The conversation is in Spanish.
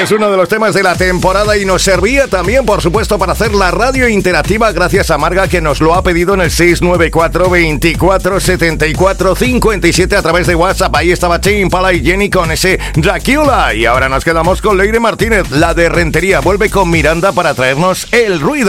es uno de los temas de la temporada y nos servía también, por supuesto, para hacer la radio interactiva gracias a Marga, que nos lo ha pedido en el 694 24 74 57 a través de WhatsApp. Ahí estaba Tame Impala y Jenny con ese Dracula. Y ahora nos quedamos con Leire Martínez, la de Rentería. Vuelve con Miranda para traernos El Ruido.